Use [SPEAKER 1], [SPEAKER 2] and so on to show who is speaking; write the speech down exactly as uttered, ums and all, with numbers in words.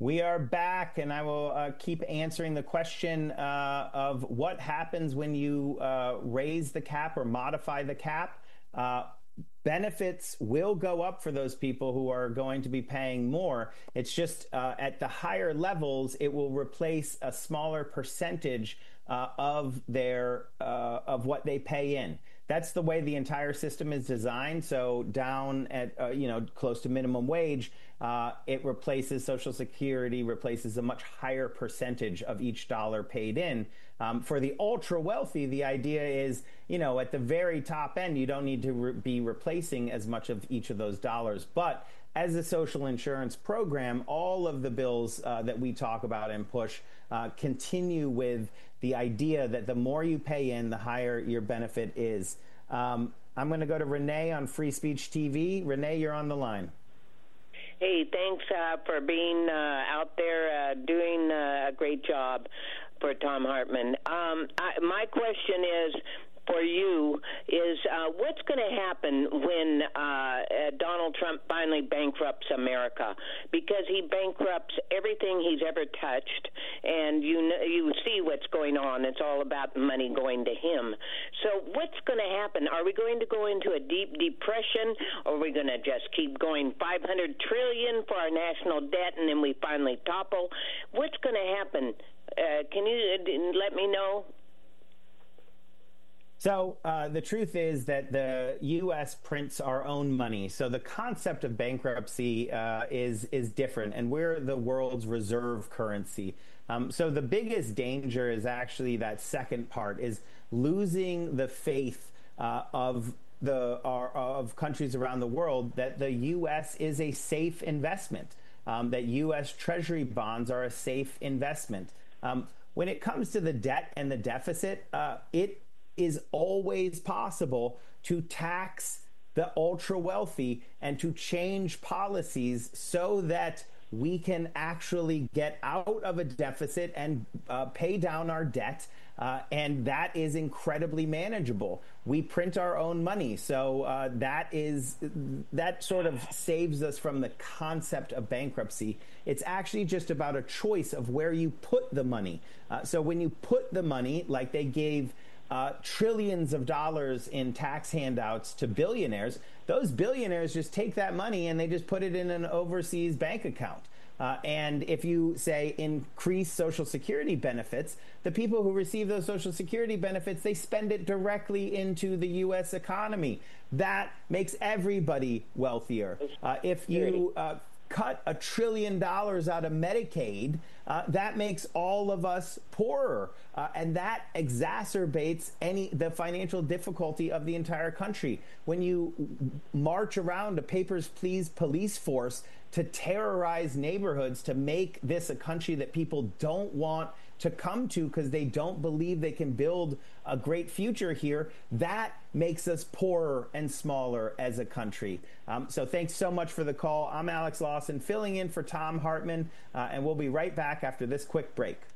[SPEAKER 1] We are back, and I will uh, keep answering the question uh, of what happens when you uh, raise the cap or modify the cap. Uh, benefits will go up for those people who are going to be paying more. It's just uh, at the higher levels, it will replace a smaller percentage uh, of their uh, of what they pay in. That's the way the entire system is designed. So down at uh, you know close to minimum wage, uh, it replaces Social Security, replaces a much higher percentage of each dollar paid in. Um, for the ultra wealthy, the idea is you know at the very top end, you don't need to re- be replacing as much of each of those dollars. But as a social insurance program, all of the bills uh, that we talk about and push uh, continue with the idea that the more you pay in, the higher your benefit is. Um, I'm going to go to Renee on Free Speech T V. Renee, you're on the line.
[SPEAKER 2] Hey, thanks uh, for being uh, out there uh, doing uh, a great job for Thom Hartmann. Um, I, my question is, for you is uh, what's going to happen when uh, uh, Donald Trump finally bankrupts America? Because he bankrupts everything he's ever touched, and you know, you see what's going on. It's all about money going to him. So what's going to happen? Are we going to go into a deep depression, or are we going to just keep going five hundred trillion dollars for our national debt, and then we finally topple? What's going to happen? Uh, can you let me know?
[SPEAKER 1] So uh, the truth is that the U S prints our own money. So the concept of bankruptcy uh, is is different, and we're the world's reserve currency. Um, so the biggest danger is actually that second part, is losing the faith uh, of the uh, of countries around the world that the U S is a safe investment, um, that U S Treasury bonds are a safe investment. Um, when it comes to the debt and the deficit, uh, it is always possible to tax the ultra wealthy and to change policies so that we can actually get out of a deficit and uh, pay down our debt. Uh, and that is incredibly manageable. We print our own money. So uh, that is that sort of saves us from the concept of bankruptcy. It's actually just about a choice of where you put the money. Uh, so when you put the money, like they gave Uh, trillions of dollars in tax handouts to billionaires, those billionaires just take that money and they just put it in an overseas bank account. Uh, and if you say increase Social Security benefits, the people who receive those Social Security benefits, they spend it directly into the U S economy. That makes everybody wealthier. Uh, if you uh, cut a trillion dollars out of Medicaid, uh, that makes all of us poorer, uh, and that exacerbates any the financial difficulty of the entire country. When you march around a papers please police force to terrorize neighborhoods to make this a country that people don't want to come to because they don't believe they can build a great future here, that makes us poorer and smaller as a country. Um, so thanks so much for the call. I'm Alex Lawson, filling in for Thom Hartmann, uh, and we'll be right back after this quick break.